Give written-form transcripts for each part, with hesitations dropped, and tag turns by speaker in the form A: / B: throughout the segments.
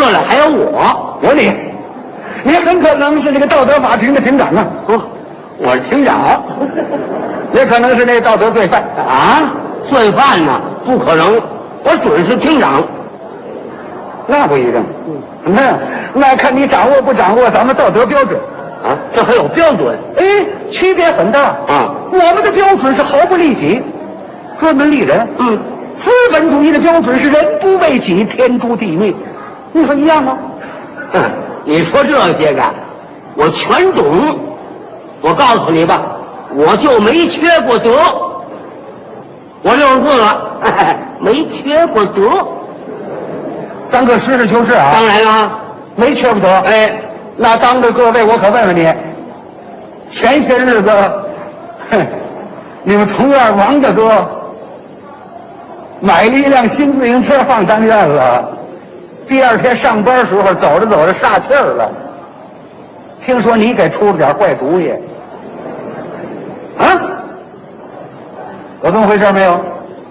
A: 这了，还有我，
B: 有你很可能是那个道德法庭的庭长啊！
A: 不，我是庭长，
B: 也可能是那道德罪犯
A: 啊，罪犯呢？不可能，我准是庭长。
B: 那不一定，那看你掌握不掌握咱们道德标准
A: 啊？这还有标准？
B: 哎，区别很大
A: 啊！
B: 我们的标准是毫不利己，专门利人。资本主义的标准是人不为己，天诛地灭。你说一样吗？
A: 你说这些个，我全懂。我告诉你吧，我就没缺过德。我64了，没缺过德。
B: 咱可实事求是啊！
A: 当然了，
B: 没缺过德。
A: 哎，
B: 那当着各位，我可问问你，前些日子，你们同院王大哥买了一辆新自行车放当院了，第二天上班时候走着走着煞气儿了，听说你给出了点坏主意，啊？有这么回事没有？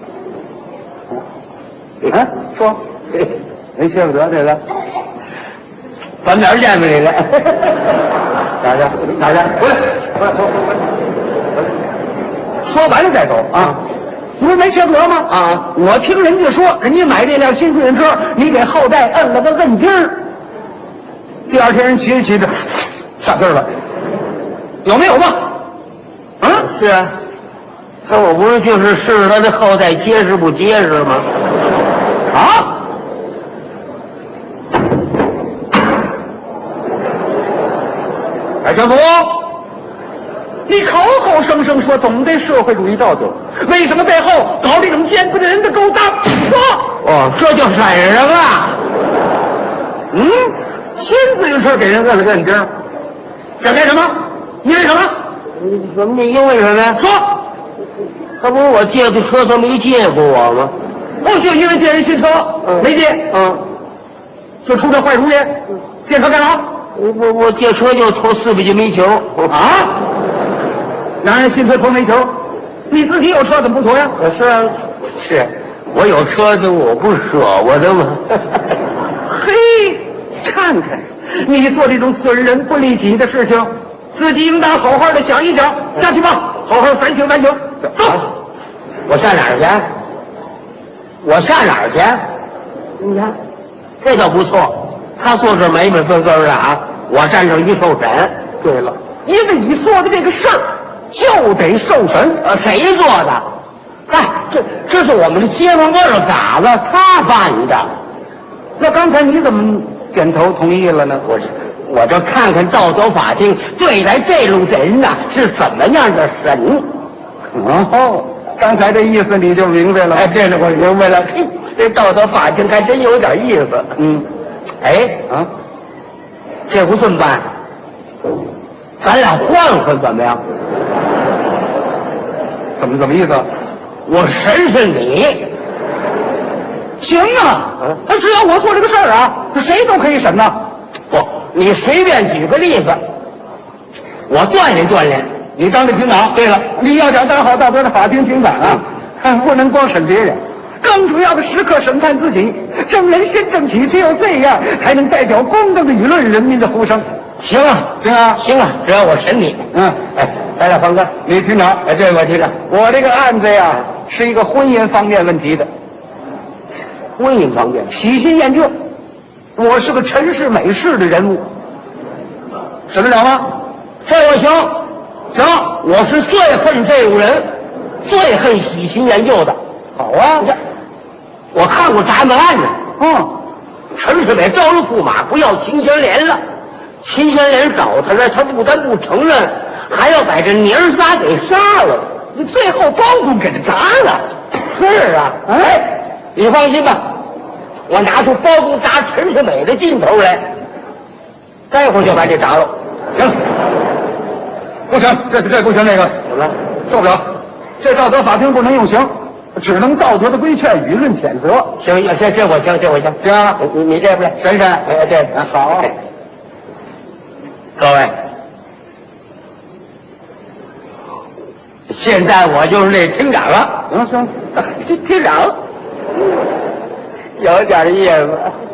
B: 啊，说，没缺不得这个，
A: 翻面见没了。
B: 哪去？哪去？回来，说完了再走啊！你不是没缺德吗？
A: 啊！
B: 我听人家说，人家买这辆新自行车，你给后代摁了个摁钉儿，第二天人骑着骑着上劲儿了，有没有吧？啊，
A: 是啊，可我不是就是试他的后代结实不结实吗？
B: 啊！哎，政府，你口口声声说懂得社会主义道德，为什么背后搞这种见不得人的勾当？说，
A: 哦，这就闪人了。
B: 新自行车给人摁了个摁钉，这干什么？因为什么？
A: 怎么你因为什么呀？
B: 说，
A: 他不是我借的车，他没借过我吗？
B: 就因为借人新车，没借，就出这坏主意，借车干嘛？
A: 我借车就投400斤煤球
B: 啊！拿人新车投煤球，你自己有车怎么不投呀？
A: 是啊，是，我有车的，我不舍我的吗？
B: 嘿，看看你做这种损人不利己的事情，自己应当好好的想一想，下去吧，好好反省反省。走，
A: 我上哪儿去？我上哪儿去？你看，这倒不错。他坐这美美分分的啊，我站这一受审。
B: 对了，因为你做的这个事儿就得受审。
A: 谁做的？哎，这是我们的街坊二嘎子他办的。
B: 那刚才你怎么点头同意了呢？
A: 我这看看道德法庭对待这种人呐是怎么样的审。
B: 哦，刚才这意思你就明白了。
A: 哎，这个我明白了。嘿，这道德法庭还真有点意思。哎啊，这不这么办？咱俩换换怎么样？
B: 怎么意思？
A: 我审审你。
B: 行啊，只要我做这个事儿啊，谁都可以审呐。
A: 不，你随便举个例子，我锻炼锻炼。
B: 你当这庭长，对了，你要想当好道德的法庭庭长啊，不能光审别人，更主要的时刻审判自己，正人先正己，只有这样才能代表公正的舆论、人民的呼声。
A: 行啊，
B: 行啊，
A: 行啊，只要我审你。哎，咱俩方哥，
B: 你庭长，
A: 哎，对，我庭长，
B: 我这个案子呀，是一个婚姻方面问题的。
A: 婚姻方面，
B: 喜新厌旧，我是个陈氏美氏的人物，审得了吗？
A: 这我行。行，我是最恨这种人，最恨喜新厌旧的。
B: 好啊，
A: 我看过闸门案呢。陈世美招了驸马，不要秦香莲了。秦香莲找他来，他不但不承认，还要把这娘仨给杀了。
B: 你最后包公给他砸了。
A: 是啊，哎，你放心吧，我拿出包公砸陈世美的劲头来，待会儿就把这砸了。
B: 行。不行，这不行，这个
A: 怎么了？
B: 受不了，这道德法庭不能用刑，只能道德的规劝，舆论谴责。
A: 行，这我行，这我行。
B: 行啊，
A: 你这边来
B: 审审。
A: 哎，对，
B: 好。
A: 各位，现在我就是这厅长了。
B: 行，
A: 这厅长有点意思。